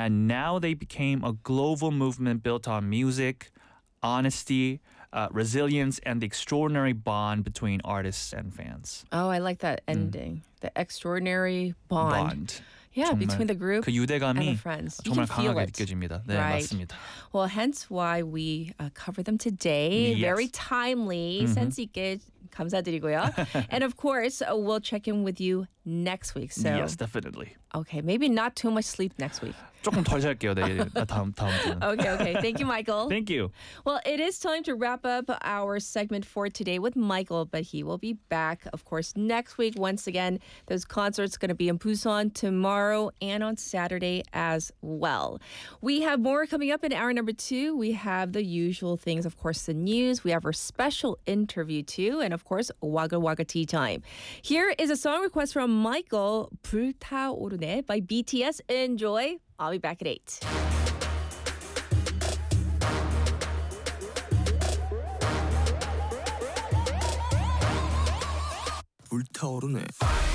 And now they became a global movement built on music, honesty, resilience, and the extraordinary bond between artists and fans. Oh, I like that ending. The extraordinary bond. Yeah, 정말 between the group 그 and the 유대감이 friends. You 정말 can feel 강하게 it. 느껴집니다. 네, Right. 맞습니다. Well, hence why we cover them today. Yes. Very timely. 센스 있게 감사드리고요. And of course, we'll check in with you next week. So, Yes, definitely. okay, maybe not too much sleep next week. 조금 덜 잘게요. 네, 다음 주는. Okay. Thank you, Michael. Thank you. Well, it is time to wrap up our segment for today with Michael, but he will be back, of course, next week. Once again, those concerts going to be in Busan tomorrow and on Saturday as well. We have more coming up in hour number 2. We have the usual things, of course, the news. We have our special interview too, and of course, Wagga Wagga Tea Time. Here is a song request from Michael, 불타오르네 by BTS. Enjoy. I'll be back at 8. 불타오르네.